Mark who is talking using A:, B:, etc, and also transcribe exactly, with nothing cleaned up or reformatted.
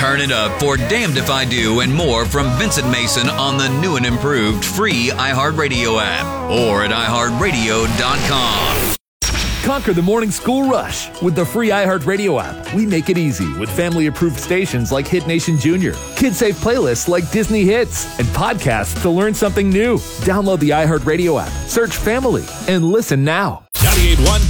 A: Turn it up for Damned If I Do and more from Vincent Mason on the new and improved free iHeartRadio app or at i heart radio dot com.
B: Conquer the morning school rush with the free iHeartRadio app. We make it easy with family-approved stations like Hit Nation Junior, kid-safe playlists like Disney Hits, and podcasts to learn something new. Download the iHeartRadio app, search Family, and listen now.
C: ninety-eight point one